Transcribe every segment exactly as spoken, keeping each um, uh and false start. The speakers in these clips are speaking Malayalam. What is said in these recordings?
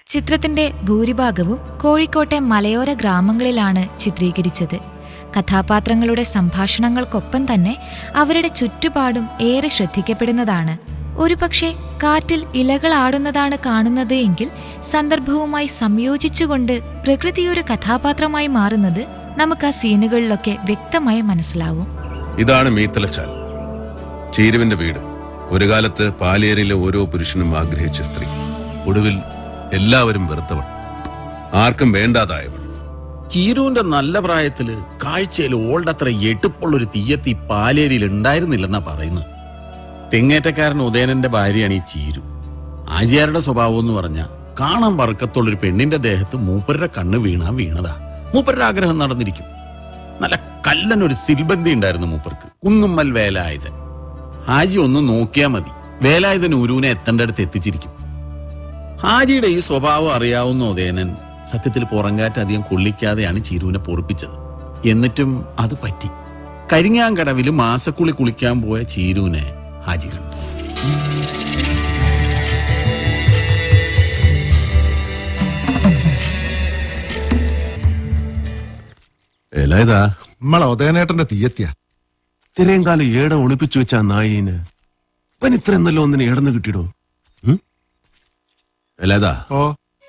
ചിത്രത്തിന്റെ ഭൂരിഭാഗവും കോഴിക്കോട്ടെ മലയോര ഗ്രാമങ്ങളിലാണ് ചിത്രീകരിച്ചത്. കഥാപാത്രങ്ങളുടെ സംഭാഷണങ്ങൾക്കൊപ്പം തന്നെ അവരുടെ ചുറ്റുപാടും ഏറെ ശ്രദ്ധിക്കപ്പെടുന്നതാണ്. ഒരുപക്ഷെ കാറ്റിൽ ഇലകളാടുന്നതാണ് കാണുന്നത് എങ്കിൽ സന്ദർഭവുമായി സംയോജിച്ചുകൊണ്ട് പ്രകൃതിയൊരു കഥാപാത്രമായി മാറുന്നത് നമുക്ക് ആ സീനുകളിലൊക്കെ വ്യക്തമായി മനസ്സിലാവും. ഇതാണ് മീത്തലച്ചാൽ, ചീരുവിന്റെ വീട്. ഒരു കാലത്ത് പാലേരിയിലെ ഓരോ പുരുഷനും ആഗ്രഹിച്ച സ്ത്രീ, ഒടുവിൽ എല്ലാവരും വെറുത്തവൾ, ആർക്കും വേണ്ടാതായവൾ. ചീരുവിന്റെ നല്ല പ്രായത്തില് കാഴ്ചയിൽ ഓൾഡത്ര എട്ടുപ്പുള്ളൊരു തീയത്തി പാലേരിയിൽ ഉണ്ടായിരുന്നില്ലെന്നാ പറയുന്നത്. തെങ്ങേറ്റക്കാരൻ ഉദയനന്റെ ഭാര്യയാണ് ഈ ചീരു. ആചാര്യയുടെ സ്വഭാവം എന്ന് പറഞ്ഞാൽ കാണാൻ വർക്കത്തുള്ളൊരു പെണ്ണിന്റെ ദേഹത്ത് മൂപ്പരുടെ കണ്ണ് വീണാ വീണതാ. മൂപ്പരുടെ ആഗ്രഹം നടന്നിരിക്കും. നല്ല കല്ലനൊരു സിൽബന്തി ഉണ്ടായിരുന്നു മൂപ്പർക്ക്, കുന്നുമ്മൽ വേലായുധൻ. ഹാജി ഒന്ന് നോക്കിയാ മതി, വേലായുധൻ ഉരുവിനെ എത്തേണ്ട അടുത്ത് എത്തിച്ചിരിക്കും. ഹാജിയുടെ ഈ സ്വഭാവം അറിയാവുന്ന ഉദയനൻ സത്യത്തിൽ പുറങ്കാറ്റ് അധികം കൊള്ളിക്കാതെയാണ് ചീരുവിനെ പൊറുപ്പിച്ചത്. എന്നിട്ടും അത് പറ്റി. കരിങ്ങാങ്കടവിൽ മാസക്കുളി കുളിക്കാൻ പോയ ചീരുവിനെ ഹാജി കണ്ടു. വേലായുധാ, നമ്മളെ ഉദയനേട്ടന്റെ തീയത്തിയ ഇത്രയും കാലം ഏട ഒളിപ്പിച്ചു വെച്ച നായിന് ഇവൻ ഇത്ര എന്നല്ലോ ഒന്നിനെ ഏടന്ന് കിട്ടിയിടോ? വേലായുധാ, ഓ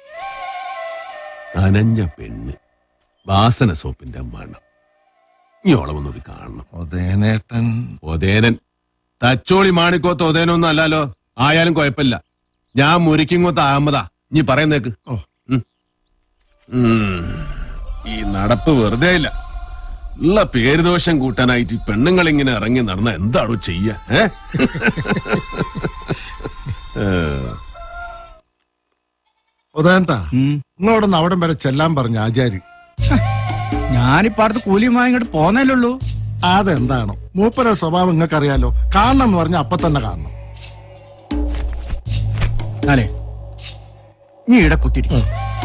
നനഞ്ഞ പെണ്ണ്, വാസന സോപ്പിന്റെ മണം, നീ ഓളമൊന്നൊരു കാണണം. ഉദയനേട്ടൻ ഒതേനൻ തച്ചോളി മാണിക്കോത്ത് ഒതേനൊന്നും അല്ലാലോ. ആയാലും കുഴപ്പമില്ല, ഞാൻ മുരിക്കിങ്ങോത്ത് അഹമ്മദാ. നീ പറയുന്നേക്ക്. ഓ ഈ നടപ്പ് വെറുതെ ഇല്ല. ഉള്ള പേരുദോഷം കൂട്ടാനായിട്ട് ഈ പെണ്ണുങ്ങൾ ഇങ്ങനെ ഇറങ്ങി നടന്ന എന്താണോ ചെയ്യ? ഉദയനട്ടാ, നിങ്ങളോടൊന്ന് അവിടം വരെ ചെല്ലാൻ പറഞ്ഞു ആചാരി. ഞാനിപ്പോ അടുത്ത് കൂലിയുമായി ഇങ്ങോട്ട് പോന്നേലുള്ളൂ. അതെന്താണോ മൂപ്പര സ്വഭാവം നിങ്ങൾക്ക് അറിയാലോ. കാണണം എന്ന് പറഞ്ഞ അപ്പൊ തന്നെ കാണണം. അല്ലേ, നീ ഇവിടെ കുത്തിരി.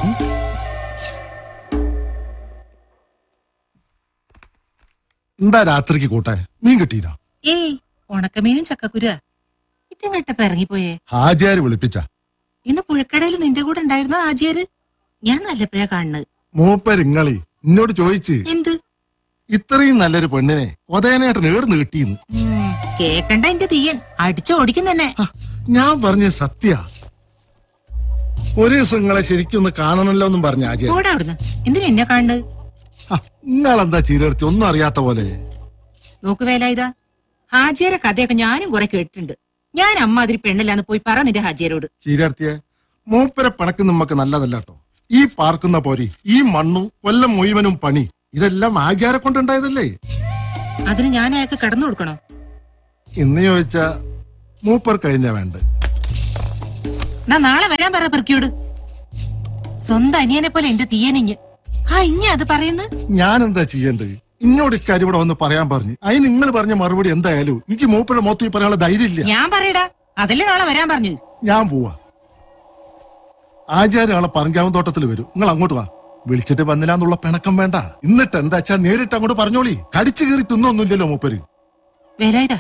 എന്താ രാത്രിക്ക് കൂട്ടെ മീൻ കിട്ടീനോ? ഏയ്, ഉണക്കമീനും ചക്കക്കുര ഇതെങ്ങട്ടപ്പ ഇറങ്ങിപ്പോയേ? ആചാര് വിളിപ്പിച്ച. ഇന്ന് പുഴക്കടയിൽ നിന്റെ കൂടെ ഉണ്ടായിരുന്ന ആചാര് ഞാൻ നല്ലപ്പോഴാ കാണുന്നത്. മൂപ്പരിങ്ങളി എന്നോട് ചോദിച്ച് എന്ത്? ഇത്രയും നല്ലൊരു പെണ്ണിനെ ഉദയനേട്ടൻ ഏടുന്ന് കിട്ടിയെന്ന്. കേക്കണ്ട എന്റെ തീയൻ, അടിച്ചോടിക്കും തന്നെ. ഞാൻ പറഞ്ഞ സത്യ. ഒരു ദിവസം നിങ്ങളെ ശരിക്കും കാണണല്ലോ എന്നും പറഞ്ഞ ആചാര്യ. കൂടെ അവിടുന്ന് എന്തിനാ എന്നെ കാണുന്നത്? നിങ്ങളെന്താ ചീരടുത്ത് ഒന്നും അറിയാത്ത പോലെ. നോക്ക് വേലായുധ, ഹാജിയരെ കഥയൊക്കെ ഞാനും കുറെ കേട്ടിട്ടുണ്ട്. ഞാൻ അമ്മാതിരി പെണ്ണല്ലാന്ന് പോയി പറ നിന്റെ ഹാജിയരോട്. ചീരടുത്തിയെ മൂപ്പരെ പണക്ക് നമ്മക്ക് നല്ലതല്ലാട്ടോ. ഈ പാർക്കുന്ന പോരി, ഈ മണ്ണും കൊല്ലം മുഴുവനും പണി, ഇതെല്ലാം ആചാരെ കൊണ്ടുണ്ടായതല്ലേ. അതിന് ഞാൻ അയാൾക്ക് കടന്നു കൊടുക്കണോ? ഇന്ന് ചോദിച്ച മൂപ്പർ കഴിഞ്ഞ വേണ്ട. നാ നാളെ വരാൻ പറ പെറുക്കിയോട്. സ്വന്തം അനിയനെ പോലെ എന്റെ തീയനിഞ്ഞ് ആ ഇഞ്ഞ അത് പറയുന്നത്. ഞാൻ എന്താ ചെയ്യേണ്ടത്? ഇന്നോട് ഇക്കാര്യം ഇവിടെ വന്ന് പറയാൻ പറഞ്ഞു. അതിന് നിങ്ങൾ പറഞ്ഞ മറുപടി എന്തായാലും എനിക്ക് മൂപ്പരുടെ മൊത്തം പറയാനുള്ള ധൈര്യം ഇല്ല. ഞാൻ പറയടാ, അതല്ലേ നാളെ വരാൻ പറഞ്ഞു. ഞാൻ പോവാ. ആചാര്യ ആളെ പറങ്കാവൻ തോട്ടത്തിൽ വരും. നിങ്ങൾ അങ്ങോട്ട് വാ. വിളിച്ചിട്ട് വന്നില്ലാന്നുള്ള പിണക്കം വേണ്ട. എന്നിട്ട് എന്താ വെച്ചാ നേരിട്ട് അങ്ങോട്ട് പറഞ്ഞോളി. കടിച്ചു കീറി തിന്നൊന്നുമില്ലല്ലോ മൂപ്പര്. വേലായുധ,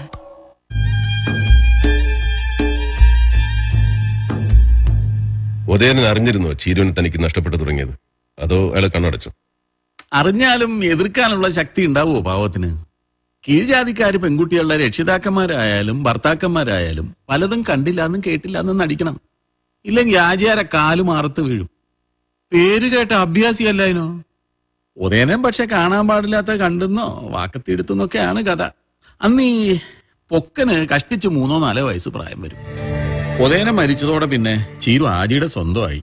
ഉദയനൻ അറിഞ്ഞിരുന്നോ ചീരുവിനെ തനിക്ക് നഷ്ടപ്പെട്ടു തുടങ്ങിയത്? അതോ അയാളെ കണ്ണടച്ചോ? അറിഞ്ഞാലും എതിർക്കാനുള്ള ശക്തി ഉണ്ടാവുമോ പാവത്തിന്? കീഴ്ജാതിക്കാര് പെൺകുട്ടികളുടെ രക്ഷിതാക്കന്മാരായാലും ഭർത്താക്കന്മാരായാലും പലതും കണ്ടില്ലാന്നും കേട്ടില്ലാന്നും നടിക്കണം. ഇല്ലെങ്കിൽ ആചാര കാലു മാറത്ത് വീഴും. പേര് കേട്ട അഭ്യാസിയല്ലായിനോ? ഉദയനൻ പക്ഷെ കാണാൻ പാടില്ലാത്ത കണ്ടെന്നോ വാക്കത്തിയെടുത്തെന്നൊക്കെയാണ് കഥ. അന്ന് ഈ പൊക്കന് കഷ്ടിച്ച് മൂന്നോ നാലോ വയസ്സ് പ്രായം വരും. ഉദയനൻ മരിച്ചതോടെ പിന്നെ ചീരു ആജിയുടെ സ്വന്തമായി.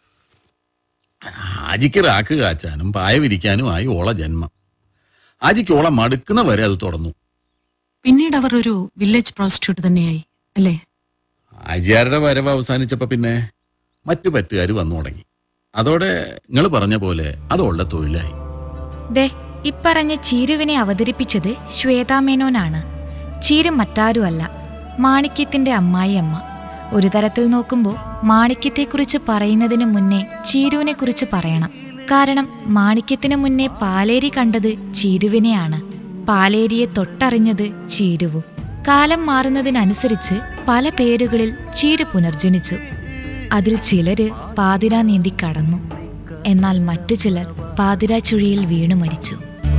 ആജിക്ക് റാക്ക് കാച്ചാനും പായ വിരിക്കാനും ആയി ഓള ജന്മം. ആജിക്ക് ഓള മടുക്കുന്ന വരെ അത് തുടർന്നു. പിന്നീട് അവർ ഒരു വില്ലേജ് പ്രോസ്റ്റിറ്റ്യൂട്ട് തന്നെയായി അല്ലേ? ആചാര്യയുടെ വരവ് അവസാനിച്ചപ്പോ പിന്നെ മറ്റു പറ്റുകാർ വന്നു തുടങ്ങി. അതോടെ നിങ്ങൾ പറഞ്ഞ പോലെ അതോളുടെ തൊഴിലായി. ദേ, ഇപ്പറഞ്ഞ ചീരുവിനെ അവതരിപ്പിച്ചത് ശ്വേതാമേനോനാണ്. ചീരു മറ്റാരുമല്ല, മാണിക്യത്തിന്റെ അമ്മായി അമ്മ. ഒരു തരത്തിൽ നോക്കുമ്പോൾ മാണിക്യത്തെക്കുറിച്ച് പറയുന്നതിന് മുന്നേ ചീരുവിനെ കുറിച്ച് പറയണം. കാരണം മാണിക്യത്തിനു മുന്നേ പാലേരി കണ്ടത് ചീരുവിനെയാണ്. പാലേരിയെ തൊട്ടറിഞ്ഞത് ചീരുവും. കാലം മാറുന്നതിനനുസരിച്ച് പല പേരുകളിൽ ചീരു പുനർജനിച്ചു. അതിൽ ചിലര് പാതിരാ നീന്തി കടന്നു. എന്നാൽ മറ്റു ചിലർ പാതിരാ ചുഴിയിൽ വീണു മരിച്ചു.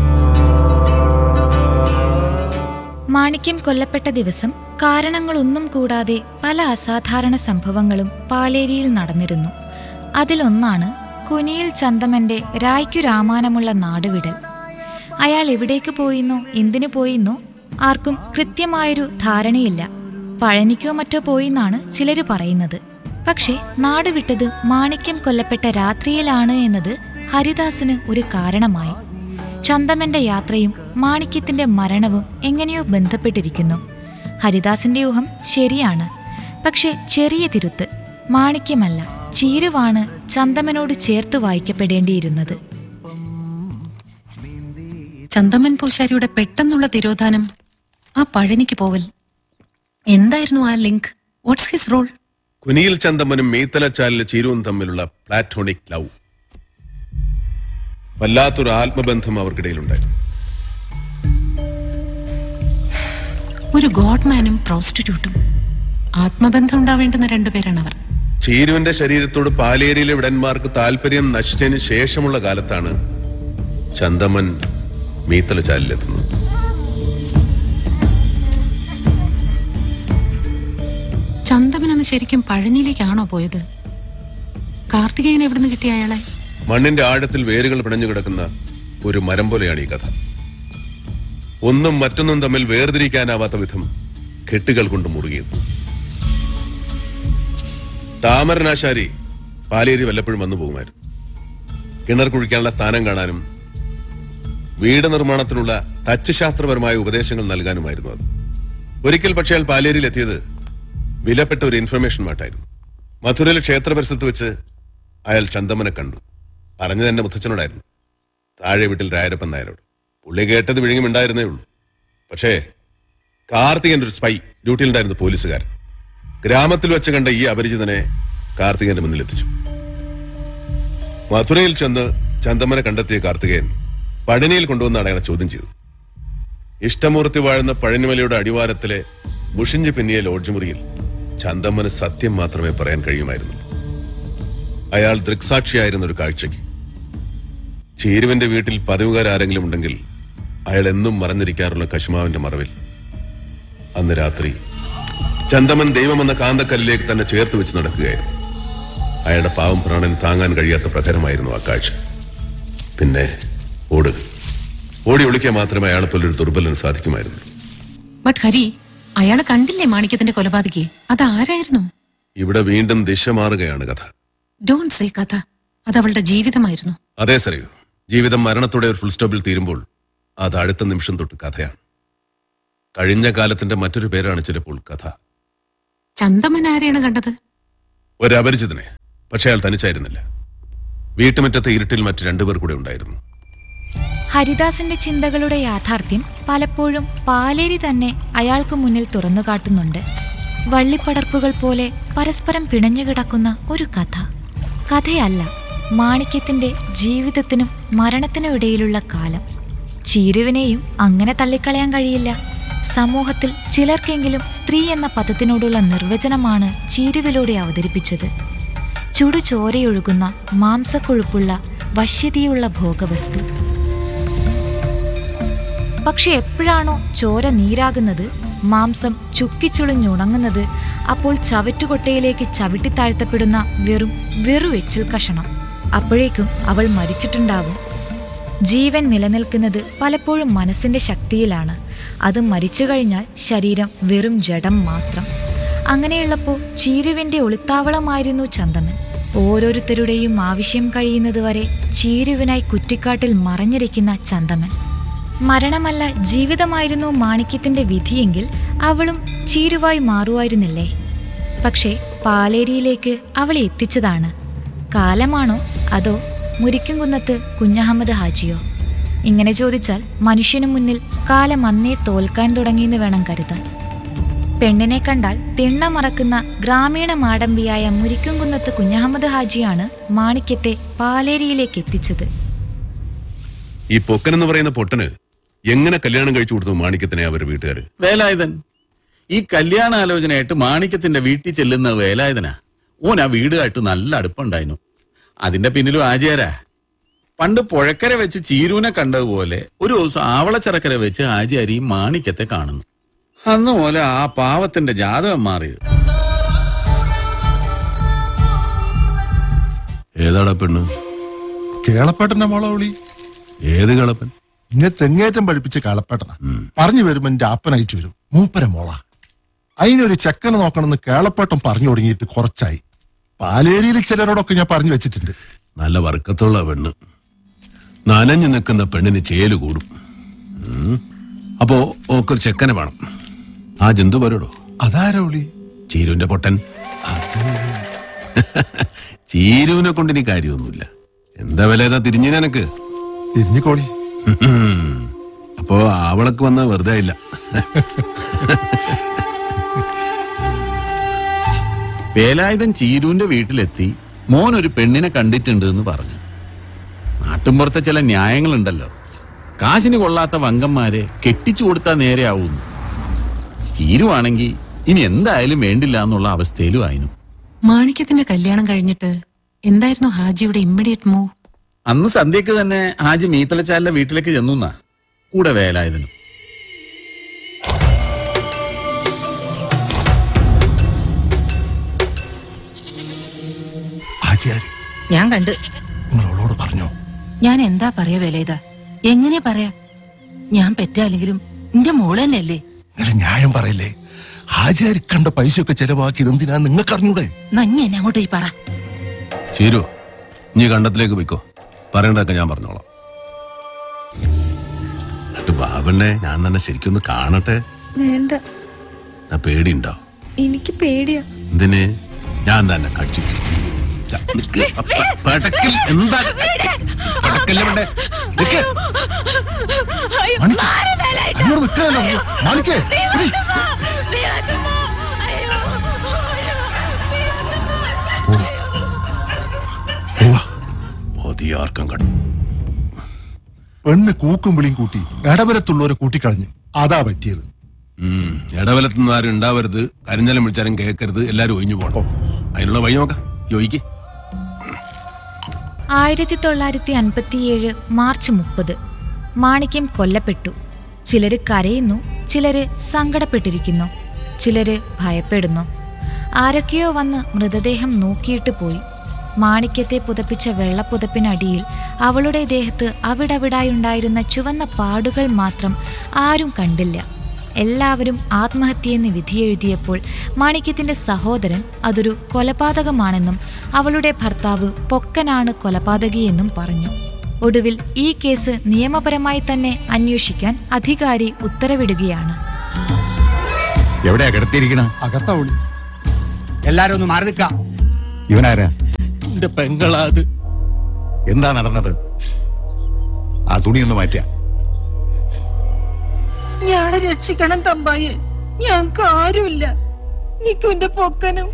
മാണിക്യം കൊല്ലപ്പെട്ട ദിവസം കാരണങ്ങളൊന്നും കൂടാതെ പല അസാധാരണ സംഭവങ്ങളും പാലേരിയിൽ നടന്നിരുന്നു. അതിലൊന്നാണ് കുനിയിൽ ചന്തമന്റെ രായ്ക്കു രാമാനമുള്ള നാടുവിടൽ. അയാൾ എവിടേക്ക് പോയിന്നോ എന്തിനു പോയിന്നോ ആർക്കും കൃത്യമായൊരു ധാരണയില്ല. പഴനിക്കോ മറ്റോ പോയിന്നാണ് ചിലര് പറയുന്നത്. പക്ഷേ നാടുവിട്ടത് മാണിക്യം കൊല്ലപ്പെട്ട രാത്രിയിലാണ് എന്നത് ഹരിദാസിന് ഒരു കാരണമായി. ചന്തമന്റെ യാത്രയും മാണിക്യത്തിന്റെ മരണവും എങ്ങനെയോ ബന്ധപ്പെട്ടിരിക്കുന്നു. ഹരിദാസിന്റെ ഊഹം ശരിയാണ്. പക്ഷെ ചെറിയ തിരുത്ത്. മാണിക്യമല്ല, ചീരുവാണ് ചന്തമനോട് ചേർത്ത് വായിക്കപ്പെടേണ്ടിയിരുന്നത്. ചന്തമൻ പൂശാരിയുടെ പെട്ടെന്നുള്ള തിരോധാനം, ആ പഴനിക്ക് പോവൽ, എന്തായിരുന്നു ആ link? Watts his role? Kuniyil ചന്തമനും മീത്തലച്ചാലിലെ ചീരുവും തമ്മിലുള്ള പ്ലാറ്റോണിക് ലവ്. വല്ലാത്തൊരു ആത്മബന്ധം അവർക്കിടയിലുണ്ടായിരുന്നു. ഒരു ഗോഡ്മാനും പ്രോസ്റ്റിറ്റ്യൂട്ടും. ആത്മബന്ധം ഉണ്ടാവേണ്ടുന്ന രണ്ടുപേരാണ് അവർ. ചീരുവിന്റെ ശരീരത്തോട് പാലേരിയിലെ വിടന്മാർക്ക് താല്പര്യം നശിച്ചതിന് ശേഷമുള്ള കാലത്താണ് ചന്തമൻ മീത്തലച്ചാലിലെത്തുന്നത്. ചന്തമനെന്ന് ശരിക്കും പഴനിയിലേക്കാണോ പോയത്? കാർത്തികേയൻ എവിടുന്ന് കിട്ടിയ അയാളെ? മണ്ണിന്റെ ആഴത്തിൽ വേരുകൾ പിണഞ്ഞു കിടക്കുന്ന ഒരു മരം പോലെയാണ് ഈ കഥ. ഒന്നും മറ്റൊന്നും തമ്മിൽ വേർതിരിക്കാനാവാത്ത വിധം കെട്ടുകൾ കൊണ്ട് മുറുകിയത്. താമരനാശാരി പാലേരി വല്ലപ്പോഴും വന്നു പോകുമായിരുന്നു. കിണർ കുഴിക്കാനുള്ള സ്ഥാനം കാണാനും വീട് നിർമ്മാണത്തിനുള്ള തച്ചുശാസ്ത്രപരമായ ഉപദേശങ്ങൾ നൽകാനുമായിരുന്നു അത്. ഒരിക്കൽ പക്ഷേ അയാൾ പാലേരിയിൽ എത്തിയത് വിലപ്പെട്ട ഒരു ഇൻഫർമേഷനുമായിട്ടായിരുന്നു. മധുരയിലെ ക്ഷേത്ര പരിസരത്ത് വെച്ച് അയാൾ ചന്തമനെ കണ്ടു. പറഞ്ഞത് എന്റെ മുത്തച്ഛനോടായിരുന്നു, താഴെ വീട്ടിൽ രായരപ്പൻ നായരോട്. പുള്ളി കേട്ടത് വിഴുങ്ങുമുണ്ടായിരുന്നേ ഉള്ളൂ. പക്ഷേ കാർത്തികന്റെ ഒരു സ്പൈ ഡ്യൂട്ടിയിലുണ്ടായിരുന്നു പോലീസുകാരൻ. ഗ്രാമത്തിൽ വെച്ച് കണ്ട ഈ അപരിചിതനെ കാർത്തികന്റെ മുന്നിൽ എത്തിച്ചു. മധുരയിൽ ചെന്ന് ചന്തമനെ കണ്ടെത്തിയ കാർത്തികേയൻ പഴനിയിൽ കൊണ്ടുവന്നാണ് അയാളെ ചോദ്യം ചെയ്തത്. ഇഷ്ടമൂർത്തി വാഴുന്ന പഴനിമലയുടെ അടിവാരത്തിലെ മുഷിഞ്ഞു പിന്നിയ ലോഡ്ജ് മുറിയിൽ ചന്തമ്മന് സത്യം മാത്രമേ പറയാൻ കഴിയുമായിരുന്നു. അയാൾ ദൃക്സാക്ഷിയായിരുന്ന ഒരു കാഴ്ചയ്ക്ക്. ചീരുവിന്റെ വീട്ടിൽ പതിവുകാരെങ്കിലും ഉണ്ടെങ്കിൽ അയാൾ എന്നും മറന്നിരിക്കാറുള്ള കശുമാവിന്റെ മറവിൽ അന്ന് രാത്രി ചന്തമൻ ദൈവമെന്ന കാന്തക്കല്ലിലേക്ക് തന്നെ ചേർത്ത് വെച്ച് നടക്കുകയായിരുന്നു. അയാളുടെ പാവം പ്രാണൻ താങ്ങാൻ കഴിയാത്ത പ്രഹരമായിരുന്നു ആ കാഴ്ച. പിന്നെ ഓടുക, ഓടി ഒളിക്കാൻ മാത്രമേ അയാളെ പോലൊരു ദുർബലന് സാധിക്കുമായിരുന്നു. ബട്ട് ഹരി, അയാളെ കണ്ടില്ലേ മാണിക്യത്തിന്റെ കൊലപാതകയെ? അതാരായിരുന്നു? ഇവിടെ വീണ്ടും ദിശ മാറുകയാണ് കഥ. ഡോണ്ട് സേ കഥ. അത് അവളുടെ ജീവിതമായിരുന്നു. അതേ സറിയൂ, ജീവിതം മരണത്തോടെ ഒരു ഫുൾ സ്റ്റോപ്പിൽ തീരുമ്പോൾ അത് അടുത്ത നിമിഷം തൊട്ട് കഥയാണ്. കഴിഞ്ഞ കാലത്തിന്റെ മറ്റൊരു പേരാണ് ചിലപ്പോൾ കഥ. ചന്തമൻ ആരെയാണ് കണ്ടത്? ഒരു അപരിചിതനെ. പക്ഷെ അയാൾ തനിച്ചായിരുന്നില്ല. വീട്ടുമുറ്റത്തെ ഇരുട്ടിൽ മറ്റു രണ്ടുപേർ കൂടെ ഉണ്ടായിരുന്നു. ഹരിദാസിന്റെ ചിന്തകളുടെ യാഥാർത്ഥ്യം പലപ്പോഴും പാലേരി തന്നെ അയാൾക്ക് മുന്നിൽ തുറന്നു കാട്ടുന്നുണ്ട്. വള്ളിപ്പടർപ്പുകൾ പോലെ പരസ്പരം പിണഞ്ഞുകിടക്കുന്ന ഒരു കഥ. കഥയല്ല, മാണിക്യത്തിന്റെ ജീവിതത്തിനും മരണത്തിനും ഇടയിലുള്ള കാലം. ചീരുവിനെയും അങ്ങനെ തള്ളിക്കളയാൻ കഴിയില്ല. സമൂഹത്തിൽ ചിലർക്കെങ്കിലും സ്ത്രീ എന്ന പദത്തിനോടുള്ള നിർവചനമാണ് ചീരുവിലൂടെ അവതരിപ്പിച്ചത്. ചുടുചോരയൊഴുകുന്ന മാംസക്കൊഴുപ്പുള്ള വശ്യതയുള്ള ഭോഗവസ്തു. പക്ഷെ എപ്പോഴാണോ ചോര നീരാകുന്നത്, മാംസം ചുക്കിച്ചുളിഞ്ഞുണങ്ങുന്നത്, അപ്പോൾ ചവറ്റുകൊട്ടയിലേക്ക് ചവിട്ടിത്താഴ്ത്തപ്പെടുന്ന വെറും വെറുവെച്ചിൽ കഷണം. അപ്പോഴേക്കും അവൾ മരിച്ചിട്ടുണ്ടാവും. ജീവൻ നിലനിൽക്കുന്നത് പലപ്പോഴും മനസ്സിന്റെ ശക്തിയിലാണ്. അത് മരിച്ചു കഴിഞ്ഞാൽ ശരീരം വെറും ജഡം മാത്രം. അങ്ങനെയുള്ളപ്പോൾ ചീരുവിന്റെ ഒളിത്താവളമായിരുന്നു ചന്തമൻ. ഓരോരുത്തരുടെയും ആവശ്യം കഴിയുന്നതുവരെ ചീരുവിനായി കുറ്റിക്കാട്ടിൽ മറഞ്ഞിരിക്കുന്ന ചന്തമൻ. മരണമല്ല ജീവിതമായിരുന്നു മാണിക്യത്തിന്റെ വിധിയെങ്കിൽ അവളും ചീരുവായി മാറുമായിരുന്നില്ലേ? പക്ഷേ പാലേരിയിലേക്ക് അവളെ എത്തിച്ചതാണ് കാലമാണോ അതോ മുരിക്കുംകുന്നത്ത് കുഞ്ഞഹമ്മദ് ഹാജിയോ? ഇങ്ങനെ ചോദിച്ചാൽ മനുഷ്യനു മുന്നിൽ കാലം അന്നേ തോൽക്കാൻ തുടങ്ങിയെന്ന് വേണം കരുതാൻ. പെണ്ണിനെ കണ്ടാൽ തിണ്ണ മറക്കുന്ന ഗ്രാമീണ മാടമ്പിയായ മുരിക്കുംകുന്നത്ത് കുഞ്ഞഹമ്മദ് ഹാജിയാണ് മാണിക്യത്തെ പാലേരിയിലേക്ക് എത്തിച്ചത്. ഈ പൊക്കനെന്ന് പറയുന്ന പൊട്ടന് എങ്ങനെ കല്യാണം കഴിച്ചു കൊടുത്തു മാണിക്യത്തിനെ അവരുടെ വീട്ടുകാര്? വേലായുധൻ. ഈ കല്യാണാലോചനയായിട്ട് മാണിക്യത്തിന്റെ വീട്ടിൽ ചെല്ലുന്ന വേലായുധനാ. ഓൻ ആ വീടുമായിട്ട് നല്ല അടുപ്പുണ്ടായിരുന്നു. അതിന്റെ പിന്നിലും ആചാരാ. പണ്ട് പുഴക്കര വെച്ച് ചീരൂനെ കണ്ടതുപോലെ ഒരു ദിവസം ആവളച്ചിറക്കര വെച്ച് ആചാരി മാണിക്യത്തെ കാണുന്നു. അന്ന് പോലെ ആ പാവത്തിന്റെ ജാതകം മാറിയത്. ഏതാടാ പെണ്ണ്? കേളപ്പേട്ടന്റെ മോളെ വിളി. ഏത് കളപ്പൻ? ഇങ്ങനെ തെങ്ങേറ്റം പഠിപ്പിച്ച് കേളപ്പേട്ടനാ. പറഞ്ഞു വരുമ്പോ എന്റെ അപ്പനയച്ചു വരും. മൂപ്പര മോള. അതിനൊരു ചെക്കനെ നോക്കണമെന്ന് കേളപ്പേട്ടൻ പറഞ്ഞു തുടങ്ങിയിട്ട് കുറച്ചായി. പാലേരിയിൽ ചിലരോടൊക്കെ ഞാൻ പറഞ്ഞു വെച്ചിട്ടുണ്ട്. നല്ല വർക്കത്തുള്ള പെണ്ണ്. നനഞ്ഞു നിൽക്കുന്ന പെണ്ണിന് ചേല് കൂടും. ഉം. അപ്പോ ഓക്കൊരു ചെക്കനെ വേണം. ആ ജന്തു പറയടോ. അതാരാ വിളി? ചീരുവിന്റെ പൊട്ടൻ. അത് ചീരുവിനെ കൊണ്ട് ഇനി കാര്യമൊന്നുമില്ല. എന്താ വില ഏതാ തിരിഞ്ഞു നിനക്ക്? തിരിഞ്ഞിക്കോളി. അപ്പോ അവളക്ക് വന്ന വെറുതെ ഇല്ല. വേലായുധൻ ചീരുവിന്റെ വീട്ടിലെത്തി മോൻ ഒരു പെണ്ണിനെ കണ്ടിട്ടുണ്ട് എന്ന് പറഞ്ഞു. നാട്ടുമ്പുറത്തെ ചില ന്യായങ്ങളുണ്ടല്ലോ. കാശിന് കൊള്ളാത്ത വങ്കന്മാരെ കെട്ടിച്ചു കൊടുത്താൽ നേരെയാവുന്നു. ചീരുവാണെങ്കിൽ ഇനി എന്തായാലും വേണ്ടില്ല എന്നുള്ള അവസ്ഥയിലും ആയിരുന്നു. മാണിക്യത്തിന്റെ കല്യാണം കഴിഞ്ഞിട്ട് എന്തായിരുന്നു ഹാജിയുടെ ഇമ്മീഡിയറ്റ് മൂവ്? അന്ന് സന്ധ്യക്ക് തന്നെ ഹാജി മീത്തലച്ചാലിന്റെ വീട്ടിലേക്ക് ചെന്നുന്നാ, കൂടെ വേലായുധനും. ആചാരി ഞാൻ കണ്ട്. നിങ്ങൾ അവളോട് പറഞ്ഞോ? ഞാൻ എന്താ പറയാ വിലയിത? എങ്ങനെയാ പറയാ? ഞാൻ പെറ്റാലെങ്കിലും എന്റെ മോള് തന്നെയല്ലേ. നിങ്ങൾ ന്യായം പറയല്ലേ? ആചാരി കണ്ട പൈസയൊക്കെ ചെലവാക്കിയത് എന്തിനാ നിങ്ങൾക്ക് അറിഞ്ഞൂടെ? നഞ്ഞ എന്നെ അങ്ങോട്ട് പോയി പറ. ചീരു, നീ കണ്ടത്തിലേക്ക് പോയിക്കോ. പറയണ്ടതൊക്കെ ഞാൻ പറഞ്ഞോളാം. എന്നിട്ട് ബാബണ്ണെ ഞാൻ തന്നെ ശരിക്കൊന്ന് കാണട്ടെ. വേണ്ട, പേടിയുണ്ടോ? എനിക്ക് പേടിയാ. എന്തിന്? ഞാൻ തന്നെ കടിച്ചിട്ടു. പടക്കൽ എന്താ? പടക്കല്ലേ വേണ്ടേ? നിക്ക്. മാണിക്ക്, അങ്ങോട്ട് നിൽക്കാനല്ലോ. മാണിക്കേ, എടി. പോവാ. പോവാ. ഓതിയാർക്കം കണ്ടു. പെണ്ണ് കൂക്കും വിളിയും കൂട്ടി ഇടവലത്തുള്ളവരെ കൂട്ടിക്കളഞ്ഞു. അതാ പറ്റിയത്. ഉം ഇടവലത്തുനിന്ന് ആരും ഉണ്ടാവരുത്, കരിഞ്ഞാലും വിളിച്ചാലും കേൾക്കരുത്, എല്ലാരും ഒഴിഞ്ഞു പോകണം. അതിനുള്ള വഴി നോക്കാം. യോയിക്ക്. ആയിരത്തി തൊള്ളായിരത്തി അൻപത്തിയേഴ് മാർച്ച് മുപ്പത് മാണിക്യം കൊല്ലപ്പെട്ടു. ചിലര് കരയുന്നു, ചിലര് സങ്കടപ്പെട്ടിരിക്കുന്നു, ചിലര് ഭയപ്പെടുന്നു. ആരൊക്കെയോ വന്ന് മൃതദേഹം നോക്കിയിട്ട് പോയി. മാണിക്യത്തെ പുതപ്പിച്ച വെള്ളപ്പുതപ്പിനടിയിൽ അവളുടെ ദേഹത്ത് അവിടവിടായുണ്ടായിരുന്ന ചുവന്ന പാടുകൾ മാത്രം ആരും കണ്ടില്ല. എല്ലാവരും ആത്മഹത്യയെന്ന് വിധിയെഴുതിയപ്പോൾ മാണിക്യത്തിന്റെ സഹോദരൻ അതൊരു കൊലപാതകമാണെന്നും അവളുടെ ഭർത്താവ് പൊക്കനാണ് കൊലപാതകിയെന്നും പറഞ്ഞു. ഒടുവിൽ ഈ കേസ് നിയമപരമായി തന്നെ അന്വേഷിക്കാൻ അധികാരി ഉത്തരവിടുകയാണ്. എവിടെയാ കിടത്തിയിരിക്കണ? അകത്താ വിളി. എല്ലാരും ഒന്ന് മാറി നിൽക്കാം. ഇവനാരാ? എന്റെ പെങ്ങളാത്. എന്താ നടന്നത്? ആ തുണിയൊന്ന് മാറ്റിയ. ഞാളെ രക്ഷിക്കണം തമ്പായെ. ഞങ്ങക്ക് ആരുമില്ല. നിക്കും എന്റെ പൊക്കനും.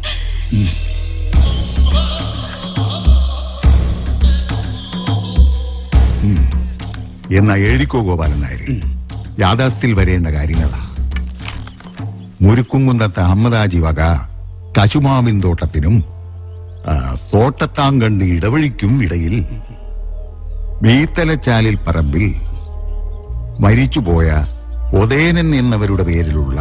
എന്നാ എഴുതിക്കോ ഗോപാലൻ നായർ. യാഥാസ്ഥിൽ വരേണ്ട കാര്യങ്ങളാ. മുരുക്കുംകുന്നത്തെ അഹമ്മദാജി വക കശുമാവിൻ തോട്ടത്തിനും തോട്ടത്താങ്കണ്ട് ഇടവഴിക്കും ഇടയിൽ മീത്തലച്ചാലിൽ പറമ്പിൽ മരിച്ചുപോയ ഒതേനൻ എന്നവരുടെ പേരിലുള്ള,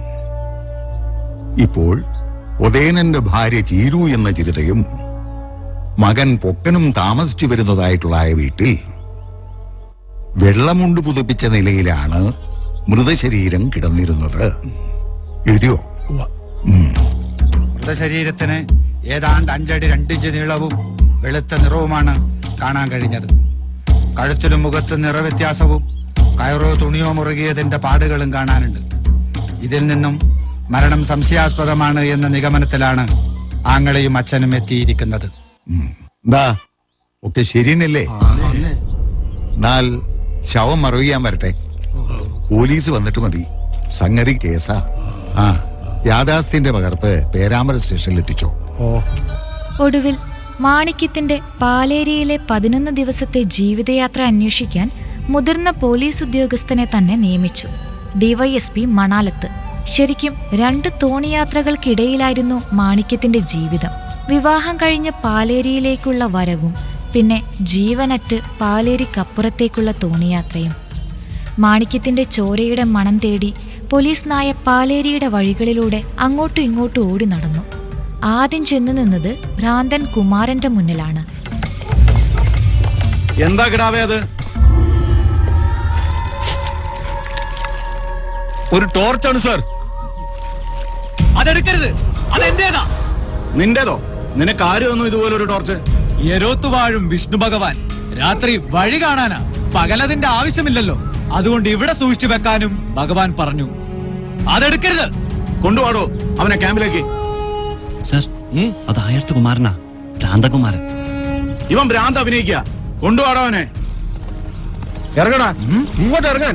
ഇപ്പോൾ ഒതേനന്റെ ഭാര്യ ചീരു എന്ന ചിരിതയും മകൻ പൊക്കനും താമസിച്ചു വരുന്നതായിട്ടുള്ള ആ വീട്ടിൽ വെള്ളമുണ്ട് പുതപ്പിച്ച നിലയിലാണ് മൃതശരീരം കിടന്നിരുന്നത്. എഴുതിയോ? മൃതശരീരത്തിന് ഏതാണ്ട് അഞ്ചടി രണ്ടിഞ്ച് നീളവും വെളുത്ത നിറവുമാണ് കാണാൻ കഴിഞ്ഞത്. കഴുത്തിലും മുഖത്തും നിറവ്യത്യാസവും കയറോ തുണിയോ മുറുകിയതിന്റെ പാടുകളും കാണാനുണ്ട്. ഇതിൽ നിന്നും മരണം സംശയാസ്പദമാണ് എന്ന നിഗമനത്തിലാണ് ആങ്ങളെയും അച്ഛനും എത്തിയിരിക്കുന്നത്. എന്താ ഒക്കെ ശരിയെന്നല്ലേ? എന്നാൽ ശവം മറവിയാൻ വരട്ടെ. പോലീസ് വന്നിട്ട് മതി. സംഗതി കേസാ. ആ യാഥാസ്ഥിന്റെ പകർപ്പ് പേരാമ്പ്ര സ്റ്റേഷനിൽ എത്തിച്ചോ. ഒടുവിൽ മാണിക്യത്തിന്റെ പാലേരിയിലെ പതിനൊന്ന് ദിവസത്തെ ജീവിതയാത്ര അന്വേഷിക്കാൻ മുതിർന്ന പോലീസ് ഉദ്യോഗസ്ഥനെ തന്നെ നിയമിച്ചു. ഡിവൈഎസ്പി മണാലത്ത്. ശരിക്കും രണ്ട് തോണിയാത്രകൾക്കിടയിലായിരുന്നു മാണിക്യത്തിന്റെ ജീവിതം. വിവാഹം കഴിഞ്ഞ് പാലേരിയിലേക്കുള്ള വരവും പിന്നെ ജീവനറ്റ് പാലേരിക്കപ്പുറത്തേക്കുള്ള തോണിയാത്രയും. മാണിക്യത്തിന്റെ ചോരയുടെ മണം തേടി പോലീസ് നായ പാലേരിയുടെ വഴികളിലൂടെ അങ്ങോട്ടും ഇങ്ങോട്ടും ഓടി നടന്നു. ആദ്യം ചെന്നു നിന്നത് ഭ്രാന്തൻ കുമാരന്റെ മുന്നിലാണ്. എന്താ കിടാവേ അത്? ഒരു ടോർച്ചാണ് സാർ. അതെടുക്കരുത്, അതെന്റേതാ. നിന്റേതോ? നിനക്ക് ആര് തന്നു ഇതുപോലെ ഒരു ടോർച്ച്? എരോത്തു വാഴും വിഷ്ണു ഭഗവാൻ രാത്രി വഴി കാണാനാ, പകലതിന്റെ ആവശ്യമില്ലല്ലോ. അതുകൊണ്ട് ഇവിടെ സൂക്ഷിച്ചു വെക്കാനും ഭഗവാൻ പറഞ്ഞു. അതെടുക്കരുത്. കൊണ്ടുപോടോ അവനെ ക്യാമ്പിലേക്ക്. സാർ, അത് ആയർത്ത് കുമാരനാ, ഭ്രാന്തകുമാരൻ. ഇവൻ ഭ്രാന്ത് അഭിനയിക്കുക. കൊണ്ടുപോടോ അവനെ. ഇറങ്ങടാ, ഇങ്ങോട്ട് ഇറങ്ങാൻ.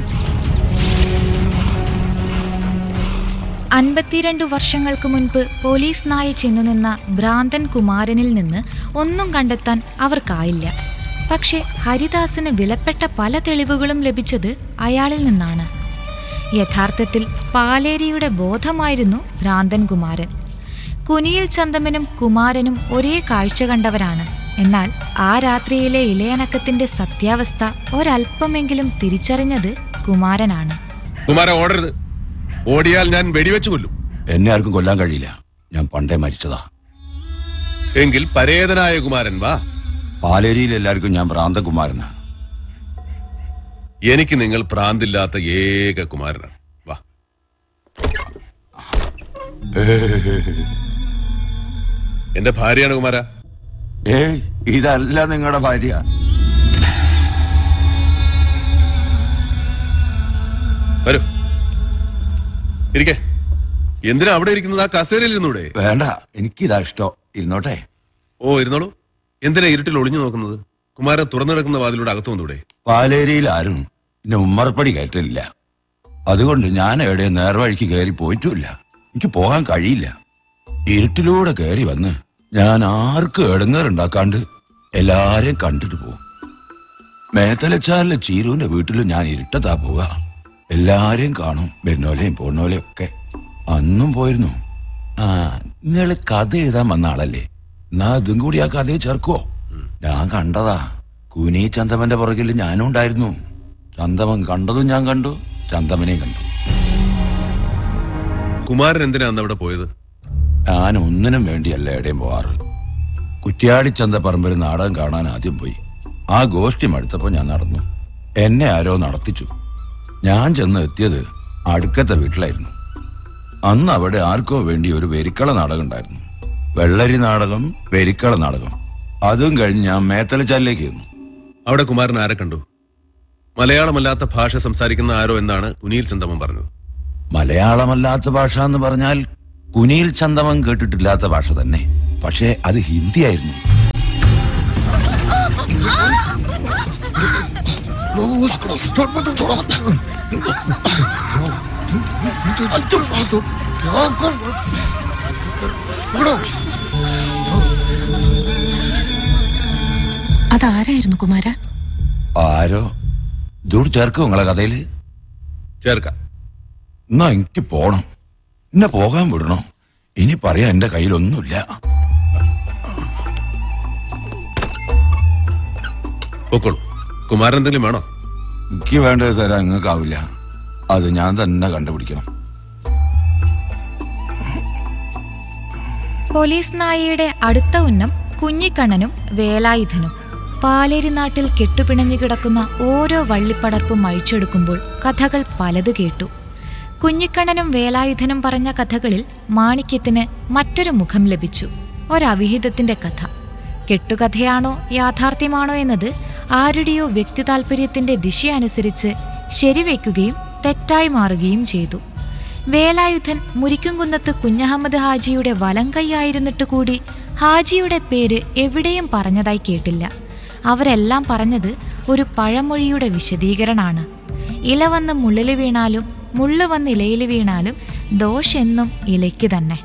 അൻപത്തിരണ്ടു വർഷങ്ങൾക്ക് മുൻപ് പോലീസ് നായ ചെന്നു നിന്ന ഭ്രാന്തൻ കുമാരനിൽ നിന്ന് ഒന്നും കണ്ടെത്താൻ അവർക്കായില്ല. പക്ഷെ ഹരിദാസിന് വിലപ്പെട്ട പല തെളിവുകളും ലഭിച്ചത് അയാളിൽ നിന്നാണ്. യഥാർത്ഥത്തിൽ പാലേരിയുടെ ബോധമായിരുന്നു ഭ്രാന്തൻ കുമാരൻ. കുനിയിൽ ചന്ദമനും കുമാരനും ഒരേ കാഴ്ച കണ്ടവരാണ്. എന്നാൽ ആ രാത്രിയിലെ ഇലയനക്കത്തിന്റെ സത്യാവസ്ഥ ഒരല്പമെങ്കിലും തിരിച്ചറിഞ്ഞത് കുമാരനാണ്. കുമാര ഓടരുത്. ഓടിയാൽ ഞാൻ വെടിവെച്ചു കൊല്ലും. എന്നെ ആർക്കും കൊല്ലാൻ കഴിയില്ല. ഞാൻ പണ്ടേ മരിച്ചതാ. എങ്കിൽ പരേതനായ കുമാരൻ വാ. പാലേരിയിൽ എല്ലാവർക്കും ഞാൻ ഭ്രാന്തകുമാരനാണ്. എനിക്ക് നിങ്ങൾ ഭ്രാന്തില്ലാത്ത ഏക കുമാരനാണ്. വാ. എന്റെ ഭാര്യയാണ് കുമാര. ഏയ്, ഇതല്ല നിങ്ങളുടെ ഭാര്യ. വരൂ, ഇരിക്കേ. എന്തിനാ അവിടെ ഇരിക്കുന്നത്? ആ കസേരയിൽ ഇരുന്നൂടെ? വേണ്ട, എനിക്കിതാ ഇഷ്ടം. ഇരുന്നോട്ടെ. ഓ, ഇരുന്നോളൂ. എന്തിനാ ഇരുട്ടിൽ ഒളിഞ്ഞു നോക്കുന്നത്? കുമാരൻ തുറന്നു കിടക്കുന്ന വാതിലൂടെ അകത്തു വന്നൂടെ? പാലേരിയിൽ ആരും എന്നെ ഉമ്മറപ്പടി കയറ്റില്ല. അതുകൊണ്ട് ഞാൻ എവിടെ നേർവഴിക്ക് കയറി പോയിട്ടുമില്ല. എനിക്ക് പോകാൻ കഴിയില്ല. ഇരുട്ടിലൂടെ കയറി വന്ന് ഞാൻ ആർക്കും എടങ്ങേറുണ്ടാക്കാണ്ട് എല്ലാരെയും കണ്ടിട്ട് പോകും. മേത്തലച്ചാലിലെ ചീരുവിന്റെ വീട്ടിലും ഞാൻ ഇരുട്ടത്താ പോവുക. എല്ലാരെയും കാണും, വരുന്നോലെയും പോന്നോലെയും ഒക്കെ. അന്നും പോയിരുന്നു. ആ, നിങ്ങള് കഥ എഴുതാൻ വന്ന ആളല്ലേ? എന്നാ അതും കൂടി ആ കഥയെ ചേർക്കുവോ? ഞാൻ കണ്ടതാ. കുനി ചന്ദമന്റെ പുറകിൽ ഞാനും ഉണ്ടായിരുന്നു. ചന്ദമൻ കണ്ടതും ഞാൻ കണ്ടു, ചന്ദമനെയും കണ്ടു. കുമാരൻ എന്തിനാ അന്ന് അവിടെ പോയത്? ഞാൻ ഒന്നിനും വേണ്ടിയല്ല എവിടെയും പോവാറ്. കുറ്റ്യാടിച്ചന്ത പറമ്പിൽ നാടകം കാണാൻ ആദ്യം പോയി. ആ ഗോഷ്ഠി മടുത്തപ്പോ ഞാൻ നടന്നു. എന്നെ ആരോ നടത്തിച്ചു. ഞാൻ ചെന്ന് എത്തിയത് അടുക്കത്തെ വീട്ടിലായിരുന്നു. അന്ന് അവിടെ ആർക്കോ വേണ്ടി ഒരു വെരിക്കള നാടകം ഉണ്ടായിരുന്നു. വെള്ളരി നാടകം, വെരിക്കള നാടകം. അതും കഴിഞ്ഞ് ഞാൻ മേത്തലച്ചാലിലേക്ക് ഇരുന്നു. അവിടെ കുമാരൻ ആരെ കണ്ടു? മലയാളമല്ലാത്ത ഭാഷ സംസാരിക്കുന്ന ആരോ എന്നാണ് കുനിയിൽ ചന്ദമൻ പറഞ്ഞത്. മലയാളമല്ലാത്ത ഭാഷ എന്ന് പറഞ്ഞാൽ കുനിയിൽ ചന്ദമൻ കേട്ടിട്ടില്ലാത്ത ഭാഷ തന്നെ. പക്ഷേ അത് ഹിന്ദിയായിരുന്നു. അതാരായിരുന്നു കുമാര? ആരോ ഇതോട് ചേർക്കോ നിങ്ങളെ കഥയില്? ചേർക്കാം. എന്നാ എനിക്ക് പോണം. എന്നെ പോകാൻ വിടണോ? ഇനി പറയാൻ എന്റെ കയ്യിലൊന്നുമില്ല. പൊക്കോളൂ. കുമാരൻ എന്തെങ്കിലും വേണോ? എനിക്ക് വേണ്ടത് തരാൻ നിങ്ങൾക്കാവില്ല. അത് ഞാൻ തന്നെ കണ്ടുപിടിക്കണം. പോലീസ് നായയുടെ അടുത്ത ഉന്നം കുഞ്ഞിക്കണ്ണനും വേലായുധനും. പാലേരി നാട്ടിൽ കെട്ടുപിണഞ്ഞു കിടക്കുന്ന ഓരോ വള്ളിപ്പടർപ്പും അഴിച്ചെടുക്കുമ്പോൾ കഥകൾ പലതു കേട്ടു. കുഞ്ഞിക്കണ്ണനും വേലായുധനും പറഞ്ഞ കഥകളിൽ മാണിക്യത്തിന് മറ്റൊരു മുഖം ലഭിച്ചു. ഒരവിഹിതത്തിന്റെ കഥ. കെട്ടുകഥയാണോ യാഥാർത്ഥ്യമാണോ എന്നത് ആരുടെയോ വ്യക്തി താൽപര്യത്തിന്റെ ദിശയനുസരിച്ച് ശരിവെക്കുകയും തെറ്റായി മാറുകയും ചെയ്തു. വേലായുധൻ മുരിക്കുംകുന്നത്ത് കുഞ്ഞഹമ്മദ് ഹാജിയുടെ വലങ്കൈയായിരുന്നിട്ട് കൂടി ഹാജിയുടെ പേര് എവിടെയും പറഞ്ഞതായി കേട്ടില്ല. അവരെല്ലാം പറഞ്ഞത് ഒരു പഴമൊഴിയുടെ വിശദീകരണമാണ്. ഇല വന്ന് മുള്ളിൽ വീണാലും മുള്ളു വന്ന് ഇലയിൽ വീണാലും ദോഷെന്നും ഇലയ്ക്ക് തന്നെ.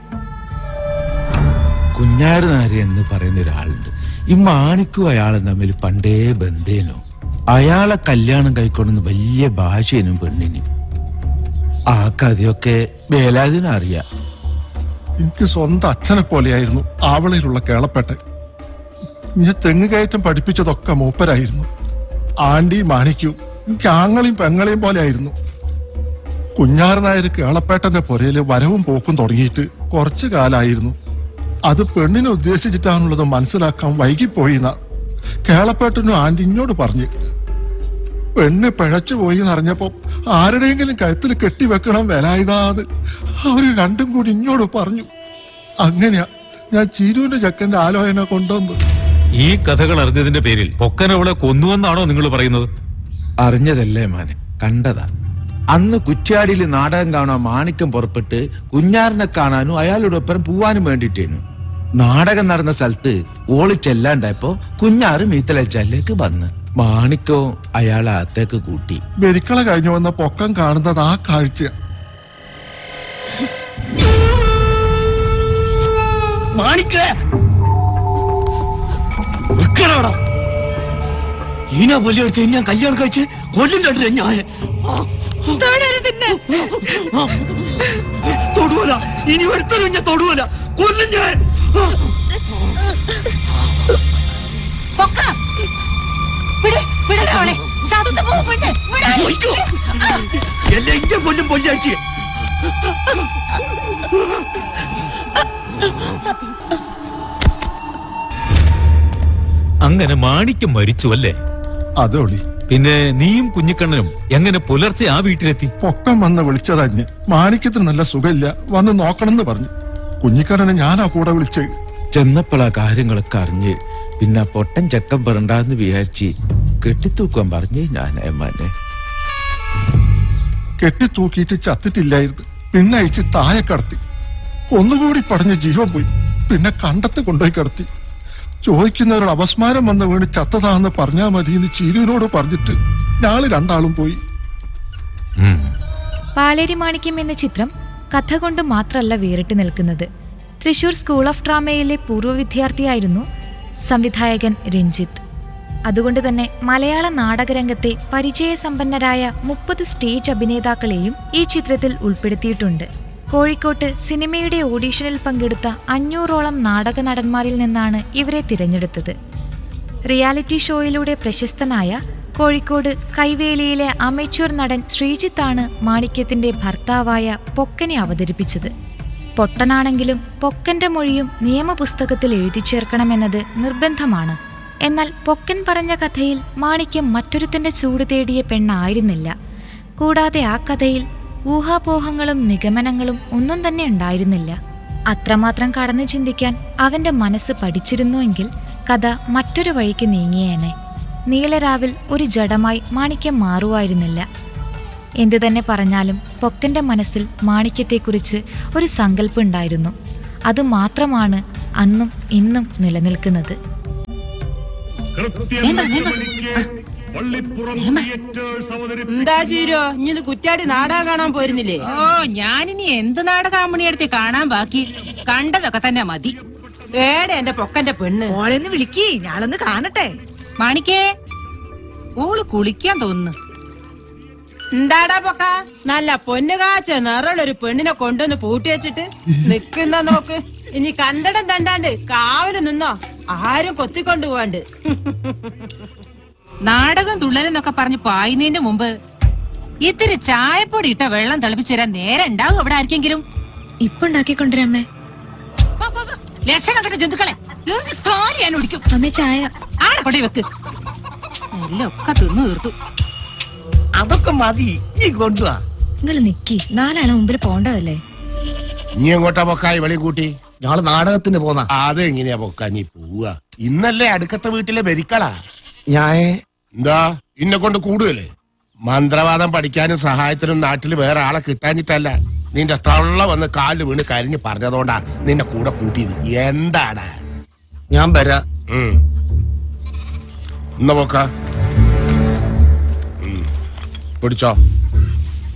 കുഞ്ഞാട് നാരി എന്ന് പറയുന്ന ഒരാളുണ്ട്. ഈ മാണിക്കും അയാളും തമ്മിൽ പണ്ടേ ബന്ധേനു. അയാളെ കല്യാണം കഴിക്കൊണ്ടെന്ന് വലിയ ഭാഷേനും പെണ്ണിനും. ആ കഥയൊക്കെ വേലായുധനും അറിയാം. എനിക്ക് സ്വന്തം അച്ഛനെ പോലെയായിരുന്നു ആവളയിലുള്ള കേളപ്പേട്ടൻ. ഞാൻ തെങ്ങ് കയറ്റം പഠിപ്പിച്ചതൊക്കെ മൂപ്പരായിരുന്നു. ആണ്ടി മാണിക്കും എനിക്ക് ആങ്ങളെയും പെങ്ങളെയും പോലെ ആയിരുന്നു. കുഞ്ഞാറനായർ കേളപ്പേട്ടന്റെ പുരയില് വരവും പോക്കും തുടങ്ങിയിട്ട് കുറച്ചു കാലായിരുന്നു. അത് പെണ്ണിനെ ഉദ്ദേശിച്ചിട്ടാണുള്ളത് മനസ്സിലാക്കാൻ വൈകിപ്പോയിന്ന കേളപ്പേട്ടനും ആന്റി ഇഞ്ഞോട് പറഞ്ഞു. പെണ്ണ് പിഴച്ചു പോയി എന്നറിഞ്ഞപ്പോ ആരുടെയെങ്കിലും കഴുത്തിൽ കെട്ടിവെക്കണം വിലായുധാത് അവര് രണ്ടും കൂടി ഇഞ്ഞോട് പറഞ്ഞു. അങ്ങനെയാ ഞാൻ ചീരുവിന്റെ ചെക്കന്റെ ആലോചന കൊണ്ടുവന്നു. ഈ കഥകൾ അറിഞ്ഞതിന്റെ പേരിൽ പൊക്കനവളെ കൊന്നുവെന്നാണോ നിങ്ങൾ പറയുന്നത്? അറിഞ്ഞതല്ലേ മാനെ, കണ്ടതാ. അന്ന് കുറ്റ്യാടിയിൽ നാടകം കാണാൻ മാണിക്കം പുറപ്പെട്ട് കുഞ്ഞാറിനെ കാണാനും അയാളോടൊപ്പം പോവാനും വേണ്ടിട്ടേനു. നാടകം നടന്ന സ്ഥലത്ത് ഓളി ചെല്ലാണ്ടായപ്പോ കുഞ്ഞാറ് മീത്തലച്ചാലിലേക്ക് വന്ന് മാണിക്കോ അയാളെ അകത്തേക്ക് കൂട്ടി. ബെരിക്കള കഴിഞ്ഞു വന്ന പൊക്കം കാണുന്നത് ആ കാഴ്ച. ഈനാ പൊല്ലി അടിച്ച ഞാൻ കല്യാണം കഴിച്ച് കൊല്ലിന്റെ ഞാൻ തൊടുവല. ഇനി ഒരുത്തരും ഞാൻ തൊടുവല, കൊല്ലും ഞാൻ. എല്ലാം ഇന്റെ കൊല്ലും പൊല്ലിയടിച്ച്. അങ്ങനെ മാണിക്കം മരിച്ചു അല്ലേ? അതോളി. പിന്നെ നീയും കുഞ്ഞിക്കണ്ണനും എങ്ങനെ പുലർച്ചെ ആ വീട്ടിലെത്തി? പൊക്കം വന്ന് വിളിച്ചതഞ്ഞ് മാണിക്യത്തിന് നല്ല സുഖമില്ല, വന്ന് നോക്കണമെന്ന് പറഞ്ഞു. കുഞ്ഞിക്കണ്ണനെ ഞാനാ കൂടെ വിളിച്ച്. ചെന്നപ്പോഴാ കാര്യങ്ങളൊക്കെ അറിഞ്ഞ് പിന്നെ പൊട്ടൻ ചക്കം പെറണ്ടാന്ന് വിചാരിച്ച് കെട്ടിത്തൂക്കാൻ പറഞ്ഞ് ഞാൻ ഏമാനെ. കെട്ടിത്തൂക്കിയിട്ട് ചത്തിട്ടില്ലായിരുന്നു. പിന്നെ അയച്ച് താഴെ കടത്തി. ഒന്നുകൂടി പടഞ്ഞ് ജീവൻ പോയി. പിന്നെ കണ്ടത്ത് കൊണ്ടുപോയി കിടത്തി. ചോദിക്കുന്നവരോട് അപസ്മാരം വന്ന് വീണ് ചത്തതാന്ന് പറഞ്ഞാ മതി എന്ന് ചീരുവിനോട് പറഞ്ഞിട്ട് ഞാള് രണ്ടാളും പോയി. പാലേരി മാണിക്യം എന്ന ചിത്രം കഥ കൊണ്ട് മാത്രമല്ല വേറിട്ട് നിൽക്കുന്നത്. തൃശൂർ സ്കൂൾ ഓഫ് ഡ്രാമയിലെ പൂർവ്വ വിദ്യാർത്ഥിയായിരുന്നു സംവിധായകൻ രഞ്ജിത്ത്. അതുകൊണ്ട് തന്നെ മലയാള നാടകരംഗത്തെ പരിചയസമ്പന്നരായ മുപ്പത് സ്റ്റേജ് അഭിനേതാക്കളെയും ഈ ചിത്രത്തിൽ ഉൾപ്പെടുത്തിയിട്ടുണ്ട്. കോഴിക്കോട്ട് സിനിമയുടെ ഓഡീഷനിൽ പങ്കെടുത്ത അഞ്ഞൂറോളം നാടക നടന്മാരിൽ നിന്നാണ് ഇവരെ തിരഞ്ഞെടുത്തത്. റിയാലിറ്റി ഷോയിലൂടെ പ്രശസ്തനായ കോഴിക്കോട് കൈവേലിയിലെ അമേച്വർ നടൻ ശ്രീജിത്താണ് മാണിക്യത്തിന്റെ ഭർത്താവായ പൊക്കനെ അവതരിപ്പിച്ചത്. പൊട്ടനാണെങ്കിലും പൊക്കന്റെ മൊഴിയും നിയമപുസ്തകത്തിൽ എഴുതി ചേർക്കണമെന്നത് നിർബന്ധമാണ്. എന്നാൽ പൊക്കൻ പറഞ്ഞ കഥയിൽ മാണിക്യം മറ്റൊരുത്തന്റെ ചൂട് തേടിയ പെണ്ണായിരുന്നില്ല. കൂടാതെ ആ കഥയിൽ ഊഹാപോഹങ്ങളും നിഗമനങ്ങളും ഒന്നും തന്നെ ഉണ്ടായിരുന്നില്ല. അത്രമാത്രം കടന്നു ചിന്തിക്കാൻ അവന്റെ മനസ്സ് പഠിച്ചിരുന്നുവെങ്കിൽ കഥ മറ്റൊരു വഴിക്ക് നീങ്ങിയേനെ. നീലരാവിൽ ഒരു ജഡമായി മാണിക്യം മാറുമായിരുന്നില്ല. എന്തു തന്നെ പറഞ്ഞാലും പൊക്കന്റെ മനസ്സിൽ മാണിക്യത്തെക്കുറിച്ച് ഒരു സങ്കല്പം ഉണ്ടായിരുന്നു. അതുമാത്രമാണ് അന്നും ഇന്നും നിലനിൽക്കുന്നത്. എന്താ ചീരോ, ഇനി കുറ്റാടി നാടകം കാണാൻ പോരുന്നില്ലേ? ഓ, ഞാനിനി എന്ത് നാടകാമണിയെടുത്ത് കാണാൻ ബാക്കി? കണ്ടതൊക്കെ തന്നെ മതി. ഏടെ എന്റെ പൊക്കന്റെ പെണ്ണ്? ഓളെന്ന് വിളിക്കേ, ഞാളൊന്ന് കാണട്ടെ. മാണിക്കേ, ഓള് കുളിക്കാൻ തോന്നുന്നു. എന്താടാ പൊക്ക, നല്ല പൊന്നു കാച്ച നിറളൊരു പെണ്ണിനെ കൊണ്ടുവന്ന് പൂട്ടി വെച്ചിട്ട് നിക്കുന്ന നോക്ക്. ഇനി കണ്ടടം തണ്ടാണ്ട് കാവല് നിന്നോ, ആരും കൊത്തിക്കൊണ്ടു പോവാണ്ട്. നാടകം തുള്ളലെന്നൊക്കെ പറഞ്ഞ് പായുന്നതിന്റെ മുമ്പ് ഇത്തിരി ചായപ്പൊടി ഇട്ട വെള്ളം തിളപ്പിച്ചു തരാൻ നേരം ഉണ്ടാവും അവിടെ ആർക്കെങ്കിലും? ഇപ്പൊ ഉണ്ടാക്കിക്കൊണ്ടിരമ്മേ. ലക്ഷണം കെട്ട ജന്തുക്കളെ കാര്യം ഒടിക്കും. അമ്മേ ചായ ആടെ കൊണ്ടേ വെക്ക്. എല്ലാം ഒക്കെ തിന്നു തീർത്തു. അതൊക്കെ മതി, നീ കൊണ്ടുവാ. നിങ്ങൾ നിക്കി, നാലാളെ മുമ്പിൽ പോണ്ടതല്ലേ. നീ എങ്ങോട്ടാ പൊക്കായി വെളി കൂട്ടി? ഞങ്ങള് നാടകത്തിന് പോന്ന. അതെങ്ങനെയാ പൊക്ക നീ പോവാ? ഇന്നല്ലേ അടുക്കത്തെ വീട്ടിലെ ബെരിക്കളാ. ഞാൻ എന്താ ഇന്നെ കൊണ്ട് കൂടുതല്? മന്ത്രവാദം പഠിക്കാനും സഹായത്തിനും നാട്ടിൽ വേറെ ആളെ കിട്ടാഞ്ഞിട്ടല്ല, നിന്റെ തള്ള വന്ന് കാലിൽ വീണ് കരിഞ്ഞ് പറഞ്ഞതുകൊണ്ടാ നിന്നെ കൂടെ കൂട്ടിയത്. എന്താടാ? ഞാൻ വരാ. എന്നാ പൊക്ക പിടിച്ചോ.